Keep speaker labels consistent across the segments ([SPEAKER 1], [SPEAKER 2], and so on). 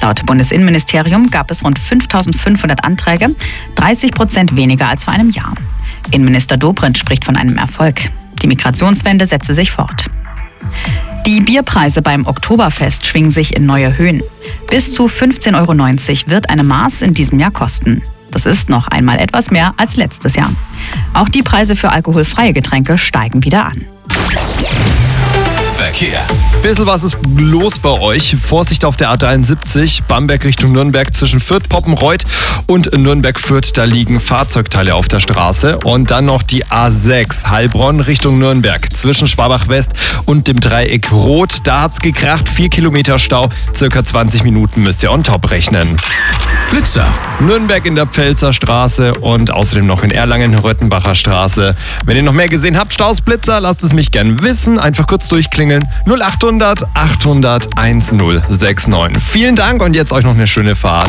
[SPEAKER 1] Laut Bundesinnenministerium gab es rund 5.500 Anträge, 30% weniger als vor einem Jahr. Innenminister Dobrindt spricht von einem Erfolg. Die Migrationswende setze sich fort. Die Bierpreise beim Oktoberfest schwingen sich in neue Höhen. Bis zu 15,90 € wird eine Maß in diesem Jahr kosten. Das ist noch einmal etwas mehr als letztes Jahr. Auch die Preise für alkoholfreie Getränke steigen wieder an.
[SPEAKER 2] Verkehr. Bisschen was ist los bei euch. Vorsicht auf der A73, Bamberg Richtung Nürnberg zwischen Fürth-Poppenreuth und Nürnberg-Fürth. Da liegen Fahrzeugteile auf der Straße. Und dann noch die A6, Heilbronn Richtung Nürnberg zwischen Schwabach-West und dem Dreieck Rot. Da hat's gekracht, 4 Kilometer Stau, circa 20 Minuten müsst ihr on top rechnen. Blitzer. Nürnberg in der Pfälzer Straße und außerdem noch in Erlangen, Röttenbacher Straße. Wenn ihr noch mehr gesehen habt, Staus, Blitzer, lasst es mich gern wissen. Einfach kurz durchklingeln. 0800 800 1069. Vielen Dank und jetzt euch noch eine schöne Fahrt.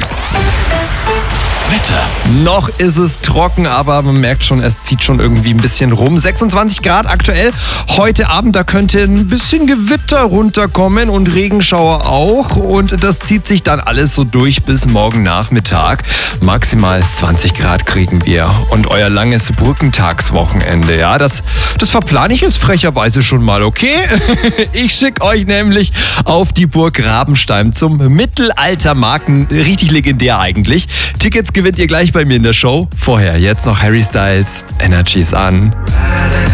[SPEAKER 2] Wetter. Noch ist es trocken, aber man merkt schon, es zieht schon irgendwie ein bisschen rum. 26 Grad aktuell. Heute Abend, da könnte ein bisschen Gewitter runterkommen und Regenschauer auch. Und das zieht sich dann alles so durch bis morgen Nachmittag. Maximal 20 Grad kriegen wir. Und euer langes Brückentagswochenende, ja, das verplane ich jetzt frecherweise schon mal, okay? Ich schicke euch nämlich auf die Burg Rabenstein zum Mittelaltermarkt. Richtig legendär eigentlich. Tickets gewinnt ihr gleich bei mir in der Show. Vorher jetzt noch Harry Styles, Energies an.